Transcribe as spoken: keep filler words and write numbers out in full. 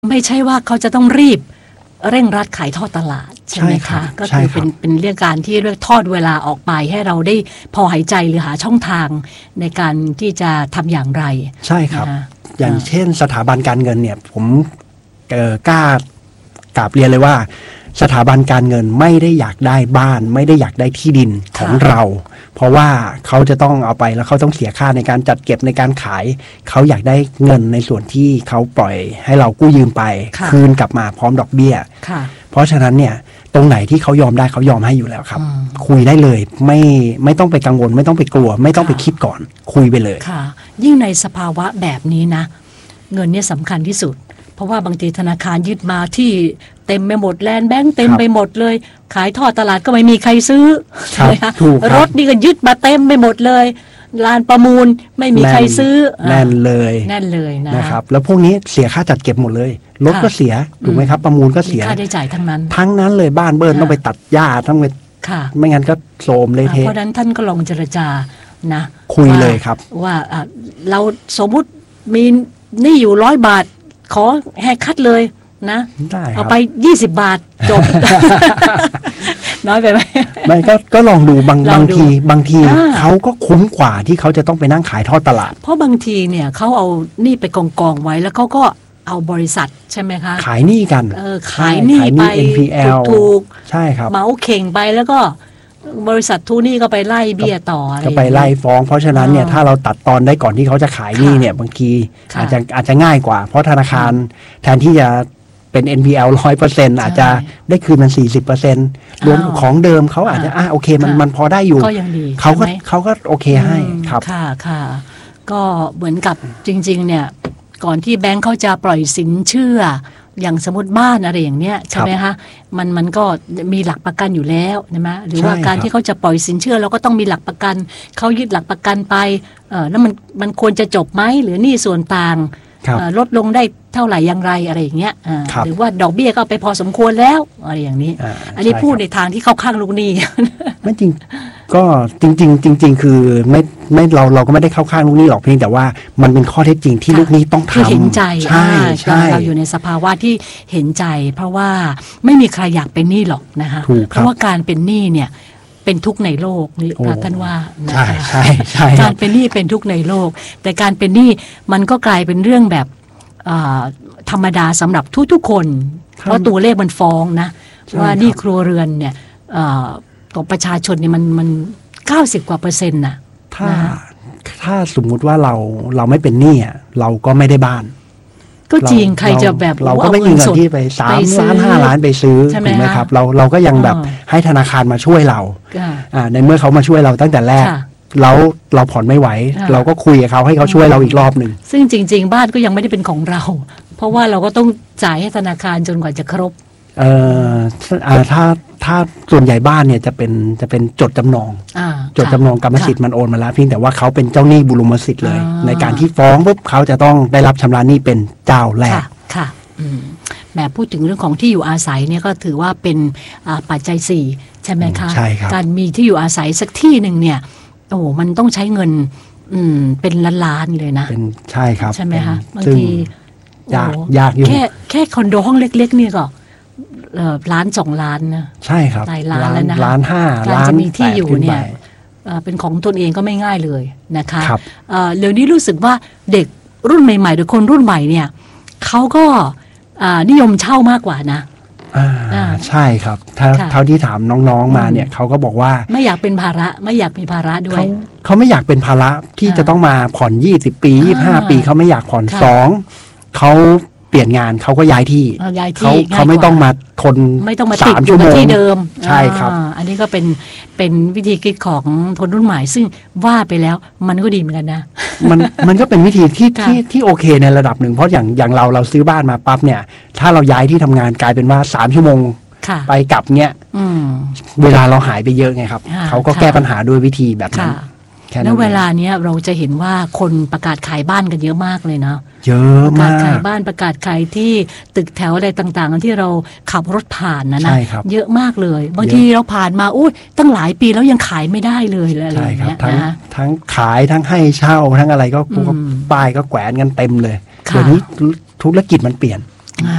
ไม่ใช่ว่าเขาจะต้องรีบเร่งรัดขายทอดตลาดใช่ไหมคะก็คือเป็นเป็นเรื่องการที่เรื่องทอดเวลาออกไปให้เราได้พอหายใจหรือหาช่องทางในการที่จะทำอย่างไรใช่ครับอย่างเช่นสถาบันการเงินเนี่ยผมกล้ากราบเรียนเลยว่าสถาบันการเงินไม่ได้อยากได้บ้านไม่ได้อยากได้ที่ดินของเราเพราะว่าเขาจะต้องเอาไปแล้วเขาต้องเสียค่าในการจัดเก็บในการขายเขาอยากได้เงินในส่วนที่เขาปล่อยให้เรากู้ยืมไปคืนกลับมาพร้อมดอกเบี้ยเพราะฉะนั้นเนี่ยตรงไหนที่เขายอมได้เขายอมให้อยู่แล้วครับคุยได้เลยไม่ไม่ต้องไปกังวลไม่ต้องไปกลัวไม่ต้องไปคิดก่อนคุยไปเลยค่ะยิ่งในสภาวะแบบนี้นะเงินเนี่ยสำคัญที่สุดเพราะว่าบางทีธนาคารยึดมาที่เต็มไปหมดแลนด์แบงค์เต็มไปหมดเลยขายทอดตลาดก็ไม่มีใครซื้อใช่ไหมคะรถนี่ก็ยึดมาเต็มไปหมดเลยลานประมูลไม่มีใครซื้อแน่นเลยแน่นเลยนะนะครับแล้วพวกนี้เสียค่าจัดเก็บหมดเลยรถก็เสียถูกไหมครับประมูลก็เสียค่าใช้จ่ายทั้งนั้นทั้งนั้นเลยบ้านเบิร์นต้องไปตัดหญ้าต้องไปไม่งั้นก็โทรมเลยเทเพราะนั้นท่านก็ลองเจรจานะคุยเลยครับว่าเราสมมุติมีหนี้อยู่ร้อยบาทขอแฮกคัดเลยนะเอาไปยี่สิบบาทจบ น้อยไปไหมไม่ก็ก็ลองดูบางบางทีบางทีเขาก็คุ้มกว่าที่เขาจะต้องไปนั่งขายทอดตลาดเพราะบางทีเนี่ยเขาเอานี่ไปกองกองไว้แล้วเขาก็เอาบริษัทใช่ไหมคะขายหนี้กันเออขายหนี้ไปเอ็น พี แอลถูกใช่ครับเหมาเข่งไปแล้วก็บริษัททูนี่ก็ไปไล่เบี้ยต่อก็ไปไล่ฟ้องเพราะฉะนั้นเนี่ยถ้าเราตัดตอนได้ก่อนที่เขาจะขายหนี้เนี่ยบางทีอาจจะอาจจะง่ายกว่าเพราะธนาคารแทนที่จะเป็น เอ็น พี แอล ร้อยเปอร์เซ็นต์ อาจจะได้คืนมัน สี่สิบเปอร์เซ็นต์ รวมของเดิมเขาอาจจะอ่ะโอเคมันมันพอได้อยู่ก็ยังดีเขาก็เขาก็โอเคให้ครับค่ะค่ะก็เหมือนกับจริงๆเนี่ยก่อนที่แบงค์เขาจะปล่อยสินเชื่ออย่างสมมติบ้านอะไรอย่างเนี้ยใช่ไหมคะมันมันก็มีหลักประกันอยู่แล้วใช่ไหมหรือว่าการที่เขาจะปล่อยสินเชื่อเราก็ต้องมีหลักประกันเขายึดหลักประกันไปเออแล้วมันมันควรจะจบไหมหรือหนี้ส่วนต่างลดลงได้เท่าไหร่อย่างไรอะไรอย่างเงี้ยหรือว่าดอกเบี้ยก็ไปพอสมควรแล้วอะไรอย่างนี้อันนี้พูดในทางที่เข้าข้างลูกหนี้ไม่จริงก็จริงๆจริงๆคือไม่ไม่เราเราก็ไม่ได้เข้าข้างลูกหนี้หรอกเพียงแต่ว่ามันเป็นข้อเท็จจริงที่ลูกหนี้ต้องทำเห็นใจใช่ใช่เราอยู่ในสภาวะที่เห็นใจเพราะว่าไม่มีใครอยากเป็นหนี้หรอกนะคะเพราะว่าการเป็นหนี้เนี่ยเป็นทุกข์ในโลกนี่ท่านว่านะคะใช่ใช่การเป็นหนี้เป็นทุกข์ในโลกแต่การเป็นหนี้มันก็กลายเป็นเรื่องแบบธรรมดาสำหรับทุกๆคนเพราะตัวเลขมันฟ้องนะว่าหนี้ครัวเรือนเนี่ยของประชาชนเนี่ยมันมันเก้าสิบกว่าเปอร์เซ็นต์น่ะถ้าถ้าสมมุติว่าเราเราไม่เป็นหนี้เราก็ไม่ได้บ้านก็จริงใครจะแบบเราก็ไม่มีเงินที่ไปสามล้านห้าล้านไปซื้อถูกไหมครับเราเราก็ยังแบบให้ธนาคารมาช่วยเราในเมื่อเขามาช่วยเราตั้งแต่แรกแล้วเราผ่อนไม่ไหวเราก็คุยกับเขาให้เขาช่วยเราอีกรอบหนึ่งซึ่งจริงๆบ้านก็ยังไม่ได้เป็นของเราเพราะว่าเราก็ต้องจ่ายให้ธนาคารจนกว่าจะครบเอ่อถ้าถ้าส่วนใหญ่บ้านเนี่ยจะเป็นจะเป็นจดจำนองจดจำนองกรรมสิทธิ์มันโอนมาแล้วเพียงแต่ว่าเขาเป็นเจ้าหนี้บุรุษสิทธิ์เลยในการที่ฟ้องปุ๊บเขาจะต้องได้รับชำระหนี้เป็นเจ้าแรกค่ะแหมพูดถึงเรื่องของที่อยู่อาศัยเนี่ยก็ถือว่าเป็นปัจจัยสี่ใช่ไหมคะใช่ครับการมีที่อยู่อาศัยสักที่หนึ่งเนี่ยโอ้มันต้องใช้เงินอืมเป็นล้านๆเลยนะเป็นใช่ครับใช่ไหมคะบางทียากยากอยู่แค่แค่คอนโดห้องเล็กๆนี่ก็ล้านสองล้านนะใช่ครับหลายล้านแล้วนะล้านห้าล้านจะมีที่อยู่เนี่ยเป็นของตนเองก็ไม่ง่ายเลยนะคะเดี๋ยวนี้รู้สึกว่าเด็กรุ่นใหม่ๆหรือคนรุ่นใหม่เนี่ยเขาก็นิยมเช่ามากกว่านะใช่ครับถ้าเท่าที่ถามน้องๆมาเนี่ยเขาก็บอกว่าไม่อยากเป็นภาระไม่อยากมีภาระด้วยเขาเขาไม่อยากเป็นภาระที่จะต้องมาผ่อนยี่สิบปียี่สิบห้าปีเขาไม่อยากผ่อนสองเขาเปลี่ยนงานเขาก็ย้ายที่เขาเขาไม่ต้องมาทนไม่ต้องมาติดอยู่ที่เดิมใช่ครับอันนี้ก็เป็นเป็นวิธีคิดของคนรุ่นใหม่ซึ่งว่าไปแล้วมันก็ดีเหมือนกันนะมันมันก็เป็นวิธีที่ที่ที่โอเคในระดับหนึ่งเพราะอย่างอย่างเราเราซื้อบ้านมาปั๊บเนี่ยถ้าเราย้ายที่ทำงานกลายเป็นว่าสามชั่วโมงไปกลับเนี่ยเวลาเราหายไปเยอะไงครับเขาก็แก้ปัญหาด้วยวิธีแบบนั้นแล้วเวลาเนี้ยเราจะเห็นว่าคนประกาศขายบ้านกันเยอะมากเลยนะเยอะมากประกาศขายบ้านประกาศขายที่ตึกแถวอะไรต่างๆที่เราขับรถผ่านนะนะเยอะมากเลยบางทีเราผ่านมาอุ้ยตั้งหลายปีแล้วยังขายไม่ได้เลยอะไรอย่างเงี้ยนะทั้งขายทั้งให้เช่าทั้งอะไรก็ป้ายก็แขวนกันเต็มเลยเดี๋ยวนี้ธุรกิจมันเปลี่ยน